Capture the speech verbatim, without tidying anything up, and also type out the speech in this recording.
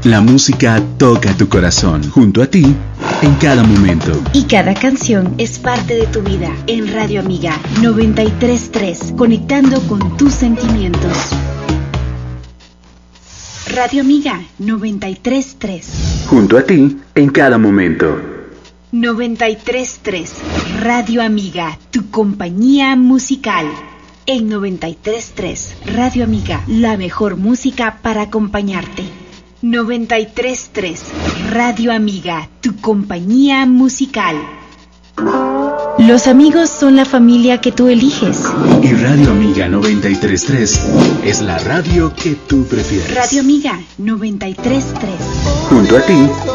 La música toca tu corazón, junto a ti, en cada momento. Y cada canción es parte de tu vida. En Radio Amiga noventa y tres punto tres, conectando con tus sentimientos. Radio Amiga noventa y tres punto tres. Junto a ti, en cada momento. noventa y tres punto tres. Radio Amiga, tu compañía musical. En noventa y tres punto tres, Radio Amiga, la mejor música para acompañarte. noventa y tres punto tres, Radio Amiga, tu compañía musical. Los amigos son la familia que tú eliges. Y Radio Amiga noventa y tres punto tres es la radio que tú prefieres. Radio Amiga noventa y tres punto tres. Junto a ti,